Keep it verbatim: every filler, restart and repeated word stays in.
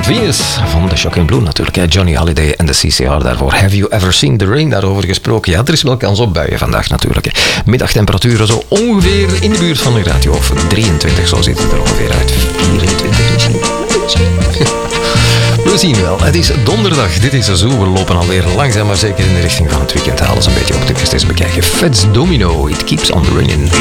Venus van The Shocking Blue natuurlijk. Hè? Johnny Hallyday en de C C R daarvoor. Have you ever seen the rain? Daarover gesproken. Ja, er is wel kans op buien vandaag natuurlijk. Hè? Middagtemperaturen zo ongeveer in de buurt van de graadje of drieëntwintig. Zo ziet het er ongeveer uit. vierentwintig misschien. We zien wel. Het is donderdag. Dit is Zoo. We lopen alweer langzaam maar zeker in de richting van het weekend. Halen ze een beetje op de kust eens bekijken. Fats Domino. It keeps on running.